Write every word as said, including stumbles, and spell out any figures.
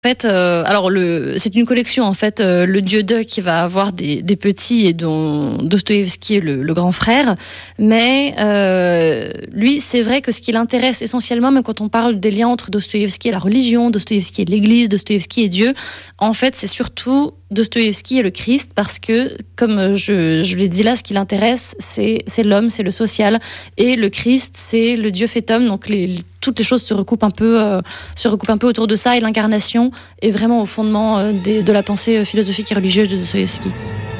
En fait, euh, alors le, c'est une collection en fait. Euh, le dieu d'eux qui va avoir des, des petits et dont Dostoïevski est le, le grand frère. Mais euh, lui, c'est vrai que ce qui l'intéresse essentiellement, même quand on parle des liens entre Dostoïevski et la religion, Dostoïevski et l'Église, Dostoïevski et Dieu, en fait, c'est surtout Dostoïevski et le Christ, parce que, comme je, je l'ai dit là, ce qui l'intéresse, c'est, c'est l'homme, c'est le social, et le Christ, c'est le Dieu fait homme. Donc les, toutes les choses se recoupent un peu, euh, se recoupent un peu autour de ça, et l'incarnation est vraiment au fondement euh, des, de la pensée philosophique et religieuse de Dostoïevski.